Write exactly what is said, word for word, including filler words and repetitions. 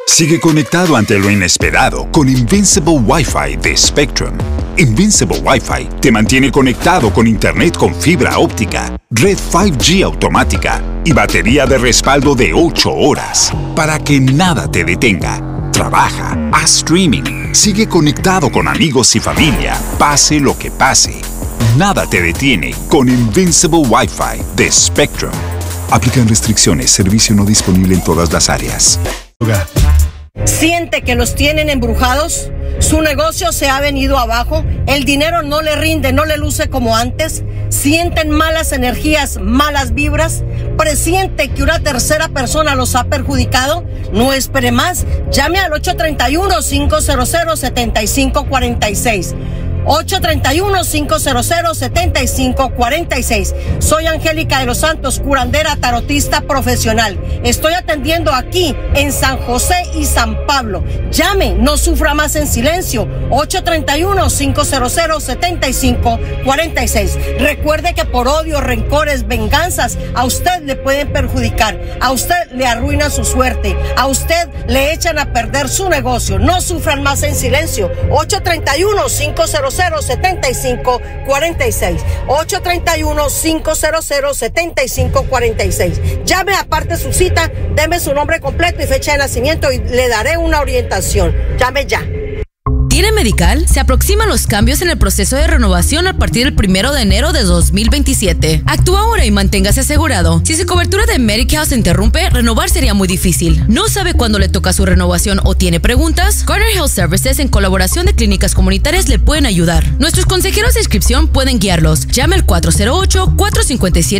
Sigue conectado ante lo inesperado con Invincible Wi-Fi de Spectrum. Invincible Wi-Fi te mantiene conectado con internet con fibra óptica, red cinco G automática y batería de respaldo de ocho horas para que nada te detenga. Trabaja, haz streaming, sigue conectado con amigos y familia, pase lo que pase. Nada te detiene con Invincible Wi-Fi de Spectrum. Aplican restricciones, servicio no disponible en todas las áreas. ¿Siente que los tienen embrujados? ¿Su negocio se ha venido abajo? ¿El dinero no le rinde, no le luce como antes? ¿Sienten malas energías, malas vibras? ¿Presiente que una tercera persona los ha perjudicado? No espere más. Llame al ocho tres uno, cinco cero cero, siete cinco cuatro seis. ocho tres uno, cinco cero cero, siete cinco cuatro seis. Soy Angélica de los Santos, curandera tarotista profesional. Estoy atendiendo aquí en San José y San Pablo. Llame, no sufra más en silencio. ocho tres uno, cinco cero cero, siete cinco cuatro seis. Recuerde que por odio, rencores, venganzas, a usted le pueden perjudicar. A usted le arruina su suerte. A usted le echan a perder su negocio. No sufran más en silencio. ocho tres uno, cinco cero cero, siete cinco cuatro seis. ocho tres uno, cinco cero cero, siete cinco cuatro seis. Llame, aparte su cita, deme su nombre completo y fecha de nacimiento y le daré una orientación. Llame ya. ¿Tiene Medical? Se aproximan los cambios en el proceso de renovación a partir del primero de enero de dos mil veintisiete. Actúa ahora y manténgase asegurado. Si su cobertura de Medical se interrumpe, renovar sería muy difícil. ¿No sabe cuándo le toca su renovación o tiene preguntas? Garner Health Services, en colaboración de clínicas comunitarias, le pueden ayudar. Nuestros consejeros de inscripción pueden guiarlos. Llame al cuatro cero ocho, cuatro cinco siete